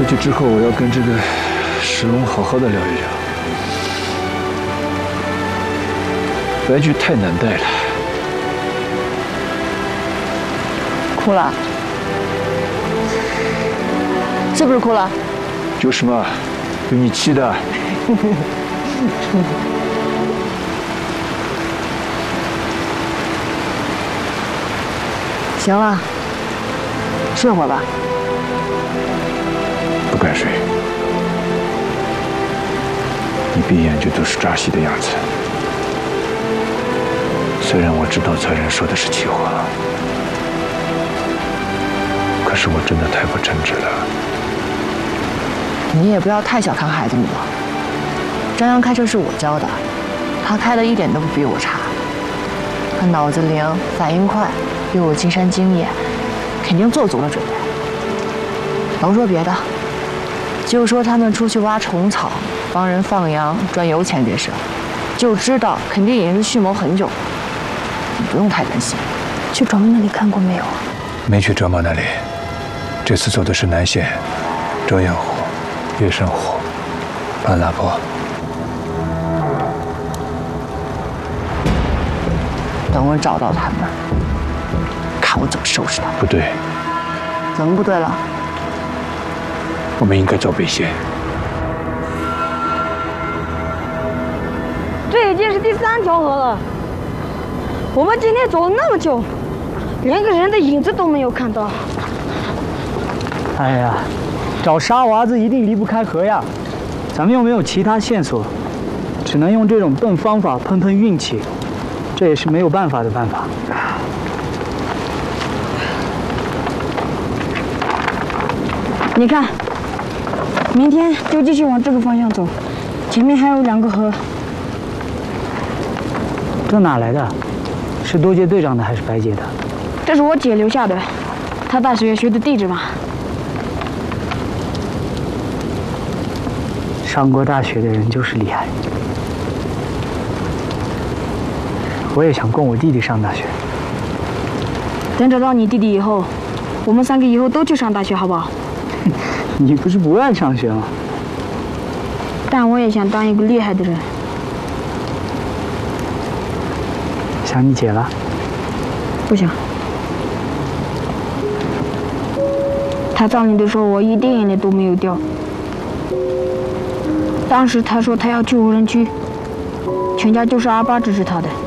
出去之后，我要跟这个石龙好好的聊一聊。白菊太难带了。 哭了？是不是哭了？ 就是嘛，有你气的。 行了，睡会儿吧。 不敢睡，你闭眼就都是扎西的样子。虽然我知道财人说的是气话，可是我真的太不称职了。 你也不要太小看孩子们了。张扬开车是我教的，他开的一点都不比我差。他脑子灵，反应快，又有进山经验，肯定做足了准备。甭说别的，就说他们出去挖虫草、帮人放羊、赚油钱这事，就知道肯定已经是蓄谋很久了。你不用太担心。 去卓木那里看过没有？ 没去卓木那里，这次走的是南线、周阳湖、月山湖、半拉坡。 等我找到他们，看我怎么收拾他们。 不对， 怎么不对了？ 我们应该走北线。 这已经是第3条河了。我们今天走了那么久，连个人的影子都没有看到。 哎呀，找沙娃子一定离不开河呀，咱们又没有其他线索，只能用这种笨方法碰碰运气，这也是没有办法的办法。 你看，明天就继续往这个方向走，前面还有2个河。 这哪来的？是多杰队长的还是白姐的？ 这是我姐留下的，她大学学的地质嘛。 上过大学的人就是厉害。我也想供我弟弟上大学。 等找到你弟弟以后，我们3个以后都去上大学，好不好？ 你不是不爱上学吗？ 但我也想当一个厉害的人。 想你姐了？ 不想。她葬礼的时候，我一滴眼泪都没有掉。当时她说她要去无人区，全家就是阿爸支持她的。